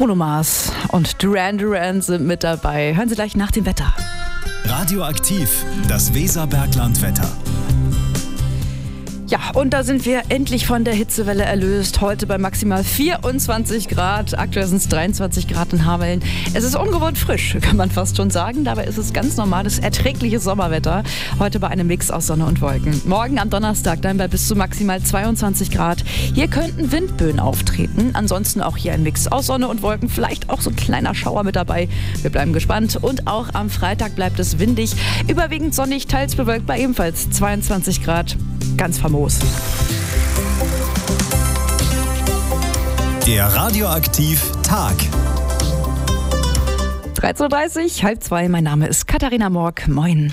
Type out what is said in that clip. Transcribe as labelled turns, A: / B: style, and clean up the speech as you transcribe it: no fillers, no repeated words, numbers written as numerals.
A: Bruno Mars und Duran Duran sind mit dabei. Hören Sie gleich nach dem Wetter.
B: Radioaktiv, das Weserberglandwetter.
A: Ja, und da sind wir endlich von der Hitzewelle erlöst. Heute bei maximal 24 Grad. Aktuell sind es 23 Grad in Hameln. Es ist ungewohnt frisch, kann man fast schon sagen. Dabei ist es ganz normales, erträgliches Sommerwetter. Heute bei einem Mix aus Sonne und Wolken. Morgen am Donnerstag dann bei bis zu maximal 22 Grad. Hier könnten Windböen auftreten. Ansonsten auch hier ein Mix aus Sonne und Wolken. Vielleicht auch so ein kleiner Schauer mit dabei. Wir bleiben gespannt. Und auch am Freitag bleibt es windig. Überwiegend sonnig, teils bewölkt bei ebenfalls 22 Grad. Ganz famos.
B: Der Radioaktiv-Tag.
A: 13.30 Uhr, 1:30, mein Name ist Katharina Morg. Moin.